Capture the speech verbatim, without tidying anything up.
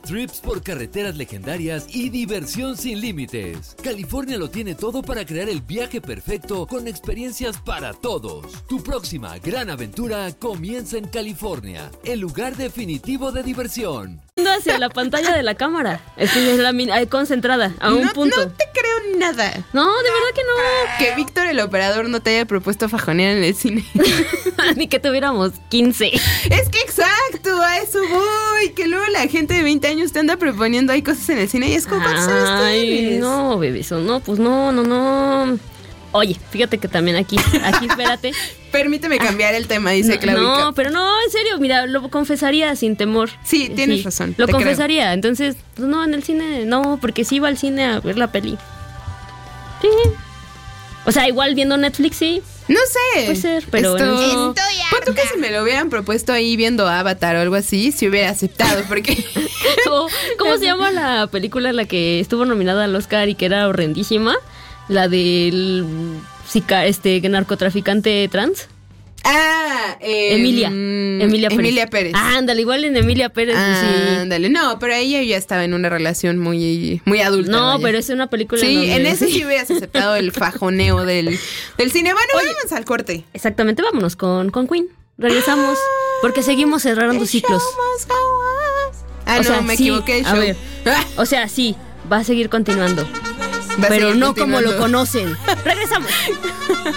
trips por carreteras legendarias y diversión sin límites. California lo tiene todo para crear el viaje perfecto con experiencias para todos. Tu próxima gran aventura comienza en California, el lugar definitivo de diversión. Hacia la pantalla de la cámara. Estoy la min- concentrada a un no, punto. No te creo nada. No, de verdad que no. Que Víctor, el operador, no te haya propuesto fajonear en el cine. Ni que tuviéramos quince. Es que exacto, a eso voy. Que luego la gente de veinte años te anda proponiendo ahí cosas en el cine y es como, ¿cuántos años Ay, tienes? no, bebeso, no, pues no, no, no. Oye, fíjate que también aquí, aquí, espérate. Permíteme cambiar el tema, dice no, Claudia. No, pero no, en serio, mira, lo confesaría sin temor. Sí, tienes sí, razón. Lo te confesaría, creo. entonces, pues no, en el cine, no, porque sí iba al cine a ver la peli. Sí. O sea, igual viendo Netflix, sí. No sé. Puede ser, pero Esto... no. ¿Cuánto que si me lo hubieran propuesto ahí viendo Avatar o algo así, si hubiera aceptado? Porque... ¿Cómo, ¿Cómo se llama la película en la que estuvo nominada al Oscar y que era horrendísima? La del sica, este narcotraficante trans. Ah, eh, Emilia. mm, Emilia Pérez. Emilia Pérez. Ah, ándale, igual en Emilia Pérez. Ah, sí. ándale. No, pero ella ya estaba en una relación muy, muy adulta. No, vaya. pero es una película Sí, donde- en ese sí hubieras aceptado el fajoneo del, del cine. Bueno, Oye. vamos al corte. Exactamente, vámonos con, con Queen. Regresamos, porque seguimos cerrando ciclos. Ah, O no, sea, me sí, equivoqué. a Show. ver. O sea, sí, va a seguir continuando. Va a Pero seguir no como lo continuando. conocen. Regresamos.